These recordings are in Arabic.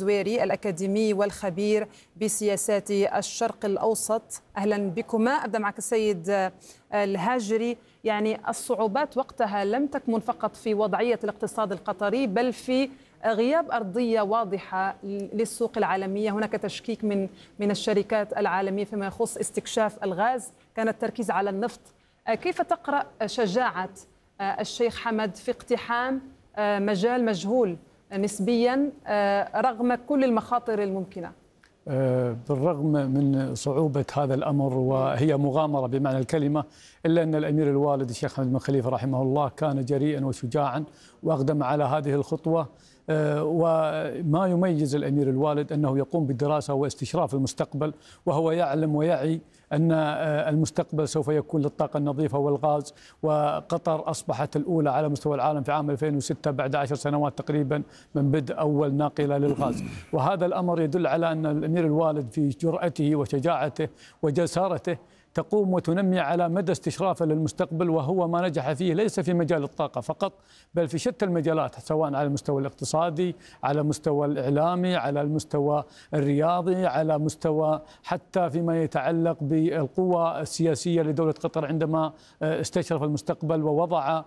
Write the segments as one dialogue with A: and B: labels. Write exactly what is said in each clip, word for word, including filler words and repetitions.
A: الزويري الأكاديمي والخبير بسياسات الشرق الأوسط. أهلا بكما. أبدأ معك السيد الهاجري. يعني الصعوبات وقتها لم تكمن فقط في وضعية الاقتصاد القطري بل في غياب أرضية واضحة للسوق العالمية. هناك تشكيك من من الشركات العالمية فيما يخص استكشاف الغاز، كان التركيز على النفط. كيف تقرأ شجاعة الشيخ حمد في اقتحام مجال مجهول نسبيا رغم كل المخاطر الممكنة؟
B: بالرغم من صعوبة هذا الأمر وهي مغامرة بمعنى الكلمة، إلا أن الأمير الوالد الشيخ حمد بن خليفة رحمه الله كان جريئا وشجاعا وأقدم على هذه الخطوة. وما يميز الأمير الوالد أنه يقوم بالدراسة واستشراف المستقبل، وهو يعلم ويعي أن المستقبل سوف يكون للطاقة النظيفة والغاز، وقطر أصبحت الأولى على مستوى العالم في عام ألفين وستة بعد عشر سنوات تقريبا من بدء أول ناقلة للغاز. وهذا الأمر يدل على أن الأمير الوالد في جرأته وشجاعته وجسارته تقوم وتنمي على مدى استشرافه للمستقبل، وهو ما نجح فيه ليس في مجال الطاقة فقط بل في شتى المجالات، سواء على المستوى الاقتصادي، على المستوى الإعلامي، على المستوى الرياضي، على مستوى حتى فيما يتعلق بالقوة السياسية لدولة قطر عندما استشرف المستقبل ووضع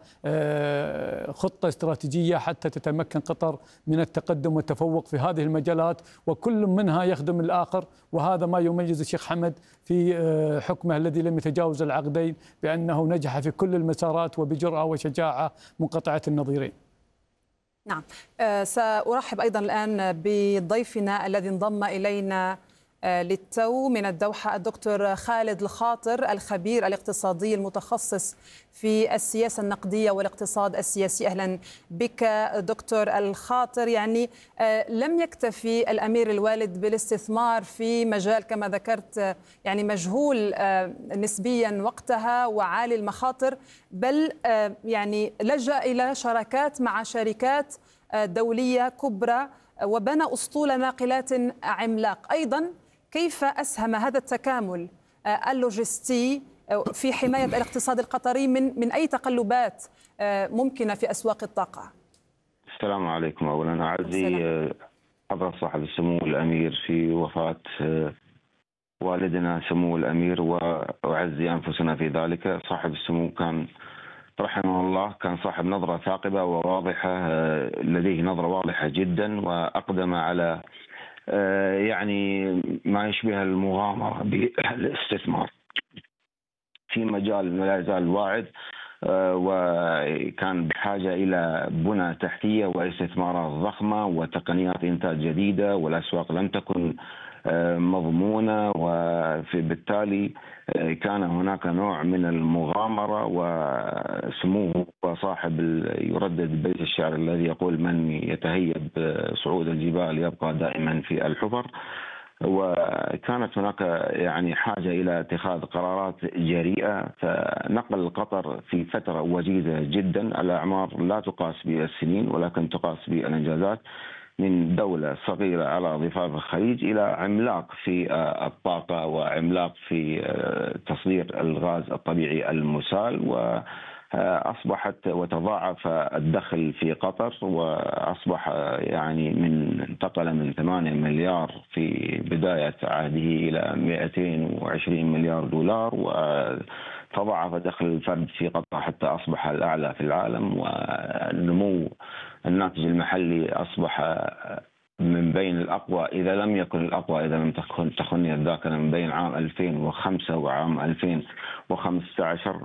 B: خطة استراتيجية حتى تتمكن قطر من التقدم والتفوق في هذه المجالات، وكل منها يخدم الآخر. وهذا ما يميز الشيخ حمد في حكمه الذي لم يتجاوز العقدين، بأنه نجح في كل المسارات وبجرأة وشجاعة منقطعة النظيرين.
A: نعم، سأرحب أيضا الآن بضيفنا الذي انضم إلينا للتو من الدوحة، الدكتور خالد الخاطر الخبير الاقتصادي المتخصص في السياسة النقدية والاقتصاد السياسي. أهلا بك دكتور الخاطر. يعني لم يكتفي الأمير الوالد بالاستثمار في مجال كما ذكرت يعني مجهول نسبيا وقتها وعالي المخاطر، بل يعني لجأ إلى شراكات مع شركات دولية كبرى وبنى أسطول ناقلات عملاق. أيضا كيف أسهم هذا التكامل اللوجستي في حماية الاقتصاد القطري من من أي تقلبات ممكنة في أسواق الطاقة؟
C: السلام عليكم. أولا أعزي حضرة صاحب السمو الأمير في وفاة والدنا سمو الأمير، وأعزي أنفسنا في ذلك. صاحب السمو كان رحمه الله كان صاحب نظرة ثاقبة وواضحة، لديه نظرة واضحة جدا، وأقدم على يعني ما يشبه المغامرة بالاستثمار في مجال لا يزال واعد، وكان بحاجة إلى بنى تحتية واستثمارات ضخمة وتقنيات إنتاج جديدة، والأسواق لم تكن مضمونة، وبالتالي كان هناك نوع من المغامرة. وسموه صاحب يردد بيت الشعر الذي يقول: من يتهيب صعود الجبال يبقى دائما في الحفر. وكانت هناك يعني حاجة إلى اتخاذ قرارات جريئة، فنقل قطر في فترة وجيزة جدا، الأعمار لا تقاس بالسنين ولكن تقاس بالإنجازات، من دولة صغيرة على ضفاف الخليج إلى عملاق في الطاقة وعملاق في تصدير الغاز الطبيعي المسال. وأصبحت وتضاعف الدخل في قطر، وأصبح يعني من انتقل من ثمانية مليار في بداية عهده إلى مئتين وعشرين مليار دولار، وتضاعف دخل الفرد في قطر حتى أصبح الأعلى في العالم. والنمو الناتج المحلي أصبح من بين الأقوى إذا لم يكن الأقوى، إذا لم تكن تخني الذاكرة، من بين عام ألفين وخمسة وعام ألفين وخمسة عشر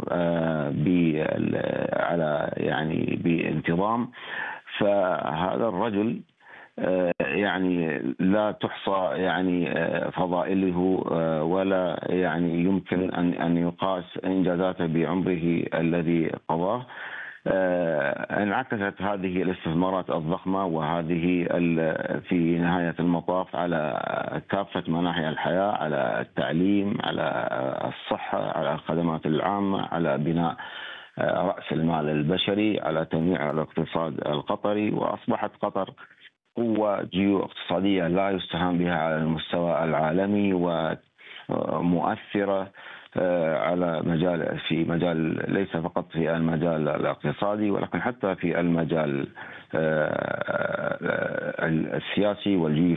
C: على يعني بانتظام. فهذا الرجل يعني لا تحصى يعني فضائله، ولا يعني يمكن أن أن يقاس إنجازاته بعمره الذي قضاه. انعكست هذه الاستثمارات الضخمة وهذه في نهاية المطاف على كافة مناحي الحياة، على التعليم، على الصحة، على الخدمات العامة، على بناء رأس المال البشري، على تنويع الاقتصاد القطري. وأصبحت قطر قوة جيو اقتصادية لا يستهان بها على المستوى العالمي، ومؤثرة على مجال في مجال ليس فقط في المجال الاقتصادي ولكن حتى في المجال السياسي والجيو